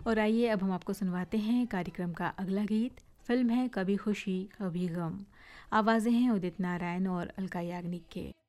और आइए अब हम आपको सुनवाते हैं कार्यक्रम का अगला गीत। फिल्म है कभी खुशी कभी गम। आवाज़ें हैं उदित नारायण और अलका याग्निक के।